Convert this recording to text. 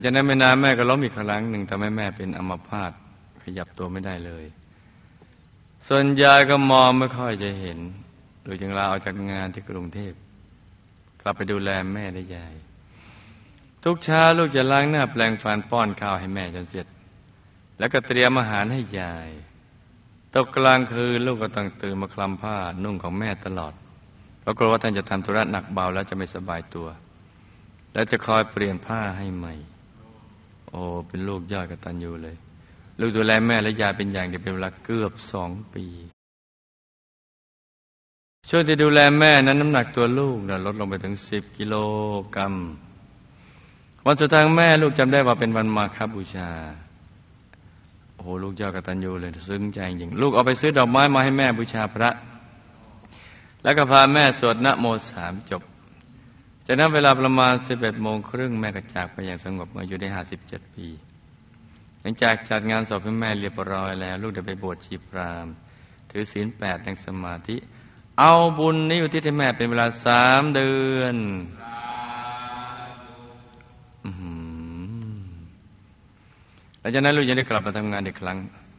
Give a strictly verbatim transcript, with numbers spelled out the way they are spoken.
จากนั้นไม่นานแม่ก็ล้มอีกครั้งหนึ่งทำให้แม่เป็นอัมพาตขยับตัวไม่ได้เลยส่วนยายก็มองไม่ค่อยจะเห็นหรือจึงลาออกจากงานที่กรุงเทพกลับไปดูแลแม่และยายทุกเช้าลูกจะล้างหน้าแปรงฟันป้อนข้าวให้แม่จนเสร็จแล้วก็เตรียมอาหารให้ยายตกกลางคืนลูกก็ต้องตื่นมาคลำผ้านุ่งของแม่ตลอดเพราะกลัวว่าท่านจะทำธุระหนักเบาแล้วจะไม่สบายตัวและจะคอยเปลี่ยนผ้าให้ใหม่โอ้เป็นลูกยอดกตัญญูเลยลูกดูแลแม่และยายเป็นอย่างดีเป็นเวลาเกือบสองปีช่วงที่ดูแลแม่นั้นน้ำหนักตัวลูกลดลงไปถึงสิบกิโลกรัมวันสุดท้ายแม่ลูกจำได้ว่าเป็นวันมาฆบูชาโอ้โหลูกยอดกตัญญูเลยซึ้งใจจริงลูกเอาไปซื้อดอกไม้มาให้แม่บูชาพระแล้วก็พาแม่สวดนะโมสามจบจากนั้นเวลาประมาณสิบเอ็ดโมงครึ่งแม่ก็จากไปอย่างสงบอายุได้ห้าสิบเจ็ดปีหลังจากจัดงานศพให้แม่เรียบร้อยแล้วลูกได้ไปบวชชีพราหมณ์ถือศีลแปดนั่งสมาธิเอาบุญนี้อุทิศให้แม่เป็นเวลาสามเดือนหลังจากนั้นลูกยังได้กลับมาทำงานอีกครั้ง